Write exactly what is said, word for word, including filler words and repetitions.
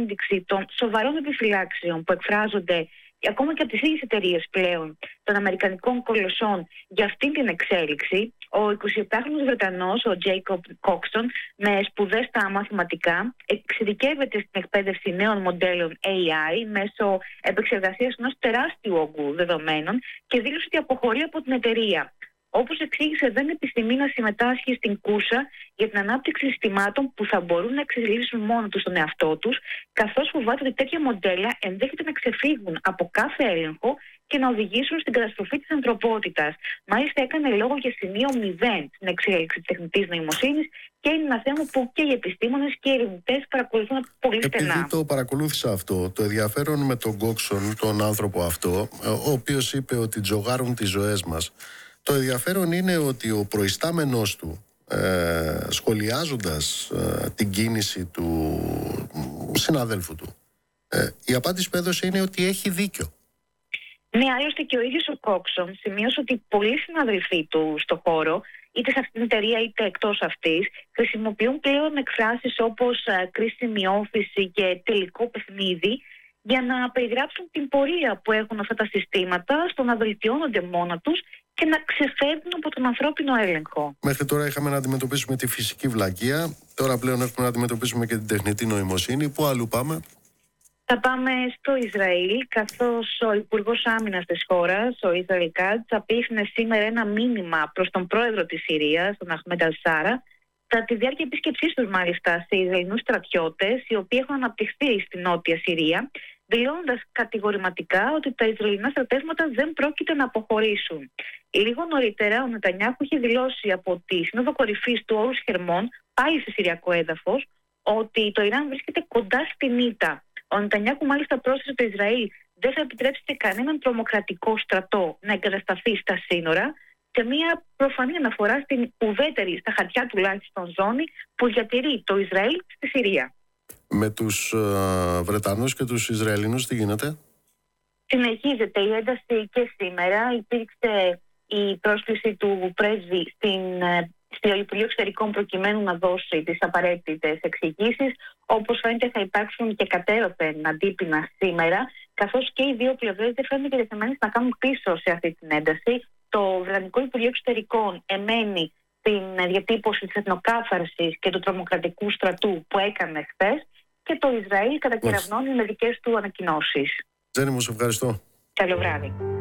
ένδειξη των σοβαρών επιφυλάξεων που εκφράζονται ακόμα και από τις ίδιες εταιρείες πλέον των αμερικανικών κολοσσών για αυτή την εξέλιξη. Ο εικοσιεπτάχρονος Βρετανός, ο Jacob Coxon, με σπουδές στα μαθηματικά, εξειδικεύεται στην εκπαίδευση νέων μοντέλων έι άι μέσω επεξεργασίας ενός τεράστιου όγκου δεδομένων και δήλωσε ότι αποχωρεί από την εταιρεία. Όπως εξήγησε, δεν επιθυμεί να συμμετάσχει στην κούρσα για την ανάπτυξη συστημάτων που θα μπορούν να εξελίσσουν μόνο τους τον εαυτό τους, καθώς φοβάται ότι τέτοια μοντέλα ενδέχεται να ξεφύγουν από κάθε έλεγχο και να οδηγήσουν στην καταστροφή της ανθρωπότητας. Μάλιστα, έκανε λόγο για σημείο μηδέν στην εξέλιξη της τεχνητής νοημοσύνης και είναι ένα θέμα που και οι επιστήμονες και οι ερευνητές παρακολουθούν πολύ στενά. Επειδή το παρακολούθησα αυτό, το ενδιαφέρον με τον Coxon, τον άνθρωπο αυτό, ο οποίος είπε ότι τζογάρουν τις ζωές μας. Το ενδιαφέρον είναι ότι ο προϊστάμενος του, ε, σχολιάζοντας ε, την κίνηση του συναδέλφου του, ε, η απάντηση που έδωσε είναι ότι έχει δίκιο. Ναι, άλλωστε και ο ίδιος ο Coxon σημείωσε ότι πολλοί συναδελφοί του στο χώρο, είτε σε αυτήν την εταιρεία είτε εκτός αυτής, χρησιμοποιούν πλέον εκφράσεις όπως ε, κρίσιμη όφηση και τελικό παιχνίδι, για να περιγράψουν την πορεία που έχουν αυτά τα συστήματα στο να βελτιώνονται μόνα τους και να ξεφεύγουν από τον ανθρώπινο έλεγχο. Μέχρι τώρα είχαμε να αντιμετωπίσουμε τη φυσική βλακεία, τώρα πλέον έχουμε να αντιμετωπίσουμε και την τεχνητή νοημοσύνη. Πού αλλού πάμε? Θα πάμε στο Ισραήλ, καθώς ο Υπουργός Άμυνας της χώρας, ο Ισραήλ Κάτς, απίφθινε σήμερα ένα μήνυμα προς τον πρόεδρο της Συρίας, τον Αχμέντ Αλ-Σάρα, κατά τη διάρκεια επίσκεψής τους μάλιστα σε Ισραηλινούς στρατιώτες, οι οποίοι έχουν αναπτυχθεί στη Νότια Συρία, δηλώνοντας κατηγορηματικά ότι τα Ισραηλινά στρατεύματα δεν πρόκειται να αποχωρήσουν. Λίγο νωρίτερα, ο Νετανιάχου είχε δηλώσει από τη Σύνοδο Κορυφής του Όρους Χερμών, πάλι σε συριακό έδαφος, ότι το Ιράν βρίσκεται κοντά στην ήττα. Ο Νετανιάχου μάλιστα πρόσθεσε ότι το Ισραήλ δεν θα επιτρέψει σε κανέναν τρομοκρατικό στρατό να εγκατασταθεί στα σύνορα, σε μια προφανή αναφορά στην ουδέτερη, στα χαρτιά τουλάχιστον, ζώνη που διατηρεί το Ισραήλ στη Συρία. Με τους uh, Βρετανούς και τους Ισραηλινούς τι γίνεται? Συνεχίζεται η ένταση και σήμερα. Υπήρξε η πρόσκληση του πρέσβη στην, στο Υπουργείο Εξωτερικών προκειμένου να δώσει τις απαραίτητες εξηγήσεις. Όπως φαίνεται θα υπάρξουν και κατέρωθεν αντίπεινα σήμερα, καθώς και οι δύο πλευρές δεν φαίνονται διατεθειμένες να κάνουν πίσω σε αυτή την ένταση. Το Βρετανικό Υπουργείο Εξωτερικών εμένει την διατύπωση της εθνοκάθαρσης και του τρομοκρατικού στρατού που έκανε χθες και το Ισραήλ κατακεραυνώνει με δικές του ανακοινώσεις. Τζέννη μου, σε ευχαριστώ. Καλό βράδυ.